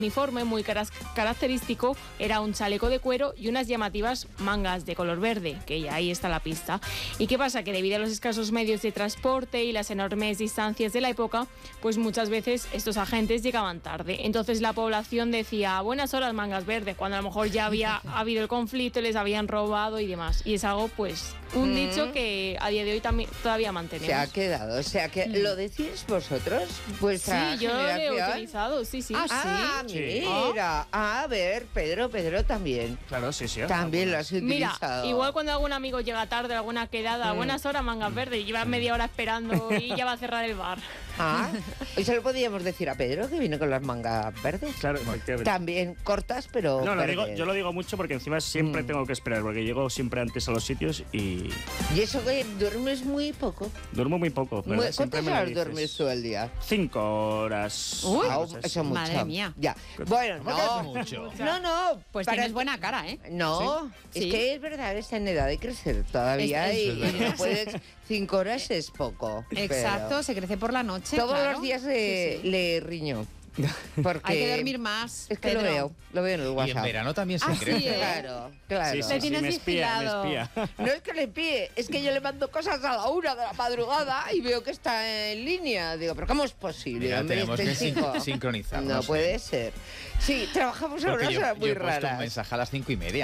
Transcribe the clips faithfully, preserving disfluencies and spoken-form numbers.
uniforme muy característico era un chaleco de cuero y unas llamativas mangas de color verde, que ya ahí está la pista. ¿Y qué pasa? Que debido a los escasos medios de transporte y las enormes distancias de la época, pues muchas veces estos agentes llegaban tarde. Entonces la población decía, a buenas horas mangas verdes, cuando a lo mejor ya había habido el conflicto, les habían robado y demás. Y es algo, pues, un mm. dicho que a día de hoy también todavía mantenemos. Se ha quedado, o sea, que mm. ¿lo decís vosotros? Vuestra sí, yo lo he utilizado, sí, sí. Ah, ah sí. Mira, a ver, Pedro, Pedro también. Claro, sí, sí. También lo has utilizado. Mira, igual cuando algún amigo llega tarde, alguna quedada, a mm. buenas horas, mangas verdes, y lleva media hora esperando y ya va a cerrar el bar. Ah, y se lo podíamos decir a Pedro, que viene con las mangas verdes. Claro, efectivamente. También cortas, pero No, lo digo, yo lo digo mucho porque encima siempre mm. tengo que esperar, porque llego siempre antes a los sitios y... Y eso que duermes muy poco. Duermo muy poco, pero muy, ¿Cuántas horas duermes tú al día? Cinco horas. Uy, ah, eso es mucho. Madre mía. Ya. Bueno, no. Mucho. No, no. Pues para tienes buena cara, ¿eh? No, ¿sí? Es ¿Sí? que es verdad, está en edad de crecer todavía es, es, y, es y no puedes... Cinco horas es poco. Exacto, se crece por la noche. Todos claro. los días le, sí, sí. le riño. Porque hay que dormir más. Es que Pedro. lo veo, lo veo en el WhatsApp. Y en verano también se crece. ¿eh? Claro, claro. Sí, sí, le tienes sí, me espía, vigilado. me espía. No es que le pille, es que yo le mando cosas a la una de la madrugada y veo que está en línea. Digo, ¿pero cómo es posible? Mira, Hombre, tenemos este que chico. sincronizarnos. No puede ser. Sí, trabajamos a unas horas muy yo he puesto raras. un mensaje a las cinco y media.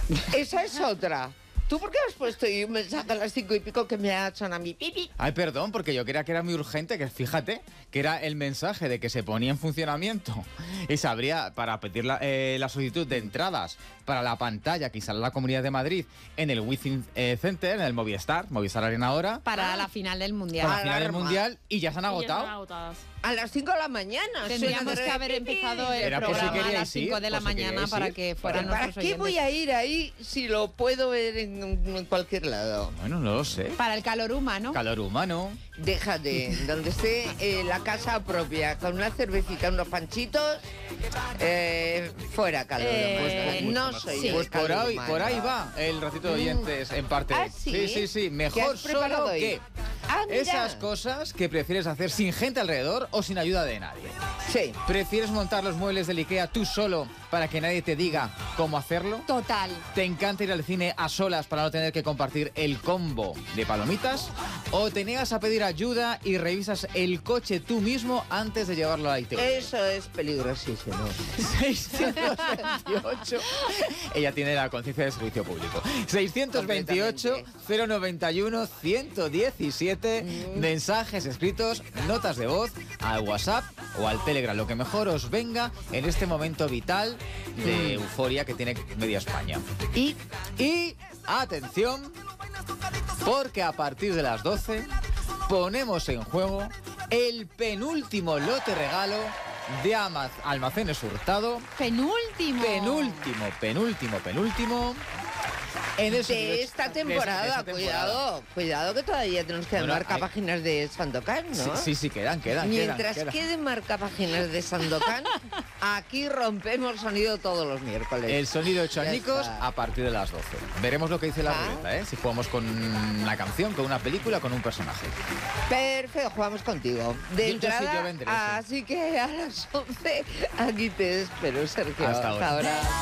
Esa es otra. ¿Tú por qué has puesto un mensaje a las cinco y pico que me ha hecho a mi pipi? Ay, perdón, porque yo creía que era muy urgente, que fíjate, que era el mensaje de que se ponía en funcionamiento y se abría para pedir la, eh, la solicitud de entradas para la pantalla que instala la Comunidad de Madrid en el Within eh, Center, en el Movistar, Movistar Arena ahora. Para ah, la final del Mundial. Para la final del Mundial y ya se han agotado. Ya están agotadas. A las cinco de la mañana. Tendríamos que haber empezado el Era programa si a las cinco ir, de la mañana para ir. que fueran ¿Para nuestros qué oyentes? voy a ir ahí si lo puedo ver en, en cualquier lado? Bueno, no lo sé. Para el calor humano. Calor humano. Déjate, donde esté eh, la casa propia, con una cervecita, unos panchitos, eh, fuera calor. Eh, pues, no mucho soy sí. Pues por ahí, por ahí va el ratito de oyentes, mm. en parte. ¿Ah, sí? sí, sí, sí. Mejor solo hoy? que ah, esas cosas que prefieres hacer sin gente alrededor o sin ayuda de nadie. Sí. ¿Prefieres montar los muebles del IKEA tú solo para que nadie te diga cómo hacerlo? Total. ¿Te encanta ir al cine a solas para no tener que compartir el combo de palomitas? ¿O te niegas a pedir ayuda y revisas el coche tú mismo antes de llevarlo a la I T V? Eso es peligrosísimo. seiscientos veintiocho Ella tiene la conciencia de servicio público. seiscientos veintiocho, cero noventa y uno, ciento diecisiete mm. Mensajes escritos, notas de voz al WhatsApp o al Telegram, lo que mejor os venga en este momento vital de mm. euforia que tiene media España. Y, y, atención, porque a partir de las doce ponemos en juego el penúltimo lote regalo de Almacenes Hurtado. Penúltimo. Penúltimo, penúltimo, penúltimo. En el de esta temporada, de esta temporada, cuidado, cuidado que todavía tenemos que bueno, marcar hay... páginas de Sandokan, ¿no? Sí, sí, sí, quedan, quedan. Mientras quedan, queden quedan. marcar páginas de Sandokan, aquí rompemos sonido todos los miércoles. El sonido hecho añicos a partir de las doce. Veremos lo que dice la ¿Ah? ruleta, ¿eh? Si jugamos con una canción, con una película, con un personaje. Perfecto, jugamos contigo. De yo, entrada, yo sí, yo vendré, así sí. que a las once aquí te espero, Sergio. Hasta ahora. Hasta ahora.